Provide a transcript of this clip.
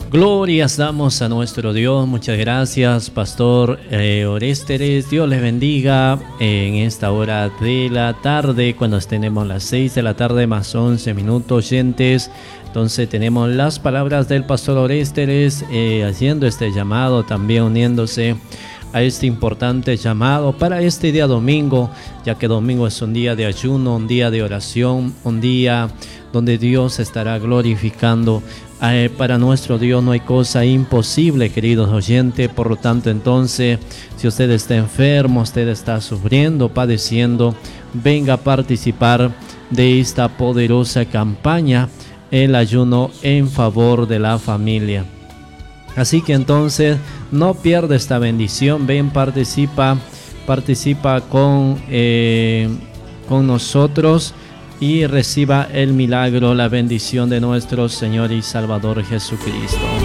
Glorias damos a nuestro Dios. Muchas gracias, Pastor Orésteres. Dios les bendiga en esta hora de la tarde, cuando tenemos las 6 de la tarde más 11 minutos, oyentes. Entonces tenemos las palabras del Pastor Orésteres haciendo este llamado, también uniéndose a este importante llamado para este día domingo, ya que domingo es un día de ayuno, un día de oración, un día donde Dios estará glorificando. Para nuestro Dios no hay cosa imposible, queridos oyentes. Por lo tanto, entonces, si usted está enfermo, usted está sufriendo, padeciendo, venga a participar de esta poderosa campaña, el ayuno en favor de la familia. Así que entonces no pierda esta bendición. Ven, participa con nosotros y reciba el milagro, la bendición de nuestro Señor y Salvador Jesucristo.